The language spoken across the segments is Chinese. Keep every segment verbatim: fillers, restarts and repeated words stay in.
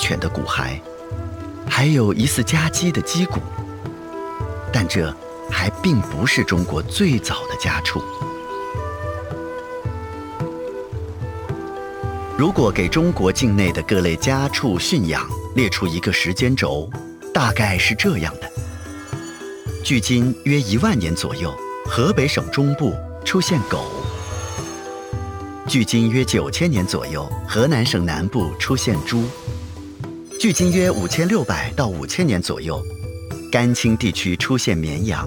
犬的骨骸，还有疑似家鸡的鸡骨，但这还并不是中国最早的家畜。如果给中国境内的各类家畜驯养列出一个时间轴，大概是这样的：距今约一万年左右，河北省中部出现狗；距今约九千年左右，河南省南部出现猪；距今约五千六百到五千年左右，甘青地区出现绵羊；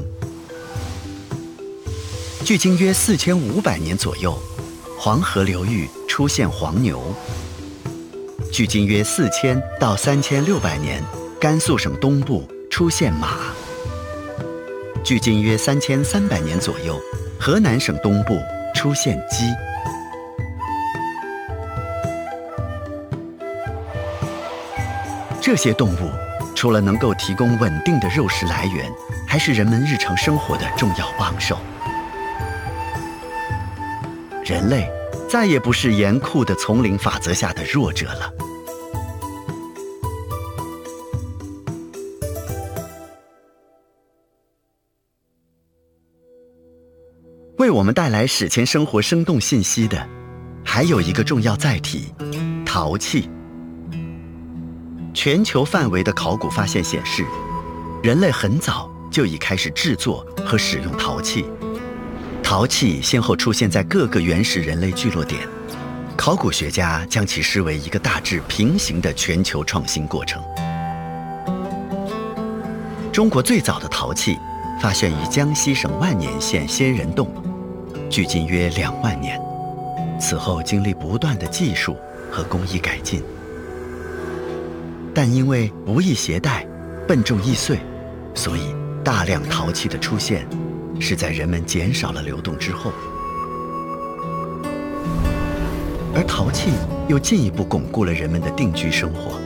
距今约四千五百年左右，黄河流域出现黄牛；距今约四千到三千六百年，甘肃省东部出现马；距今约三千三百年左右，河南省东部出现鸡。这些动物除了能够提供稳定的肉食来源，还是人们日常生活的重要帮手。人类再也不是严酷的丛林法则下的弱者了。为我们带来史前生活生动信息的，还有一个重要载体——陶器。全球范围的考古发现显示，人类很早就已开始制作和使用陶器。陶器先后出现在各个原始人类聚落点，考古学家将其视为一个大致平行的全球创新过程。中国最早的陶器发现于江西省万年县仙人洞，距今约两万年。此后经历不断的技术和工艺改进，但因为不易携带、笨重易碎，所以大量陶器的出现是在人们减少了流动之后。而陶器又进一步巩固了人们的定居生活。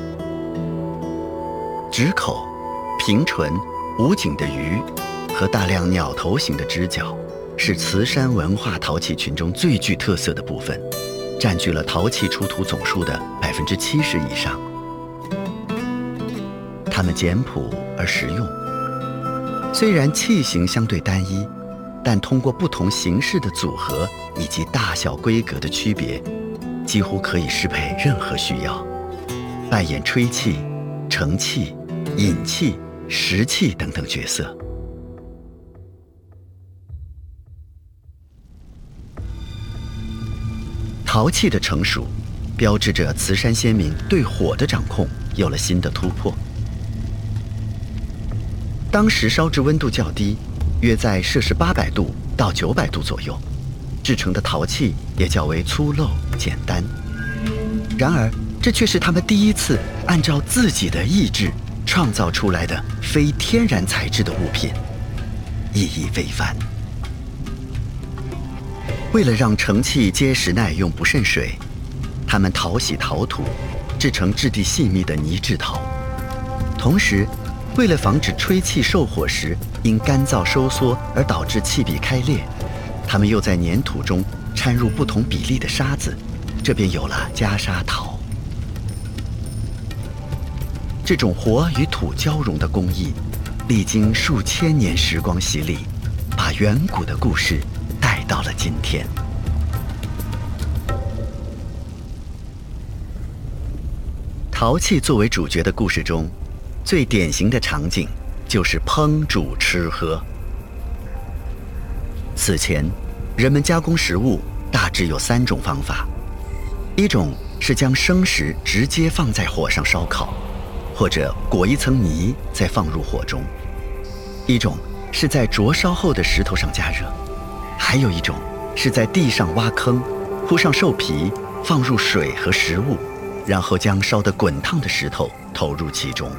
直口、平唇、无颈的鱼和大量鸟头形的直角，是慈山文化陶器群中最具特色的部分，占据了陶器出土总数的百分之七十以上。它们简朴而实用，虽然器型相对单一，但通过不同形式的组合以及大小规格的区别，几乎可以适配任何需要，扮演吹气、盛气、饮气、食气等等角色。陶器的成熟，标志着慈山先民对火的掌控有了新的突破。当时烧制温度较低，约在摄氏八百度到九百度左右，制成的陶器也较为粗陋简单。然而，这却是他们第一次按照自己的意志创造出来的非天然材质的物品，意义非凡。为了让盛器结实耐用不渗水，他们淘洗陶土，制成质地细密的泥质陶。同时，为了防止吹气受火时因干燥收缩而导致器壁开裂，他们又在粘土中掺入不同比例的沙子，这便有了袈裟陶。这种火与土交融的工艺，历经数千年时光洗礼，把远古的故事带到了今天。陶器作为主角的故事中，最典型的场景就是烹煮吃喝。此前，人们加工食物大致有三种方法：一种是将生食直接放在火上烧烤，或者裹一层泥再放入火中；一种是在灼烧后的石头上加热；还有一种是在地上挖坑，铺上兽皮，放入水和食物，然后将烧得滚烫的石头投入其中。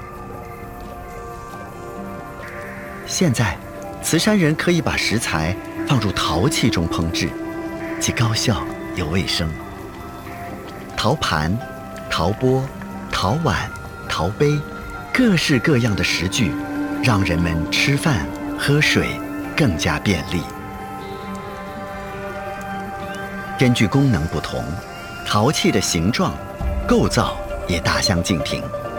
现在，慈山人可以把食材放入陶器中烹制，既高效又卫生。陶盘、陶钵、陶碗、陶杯，各式各样的食具，让人们吃饭、喝水更加便利。根据功能不同，陶器的形状、构造也大相径庭。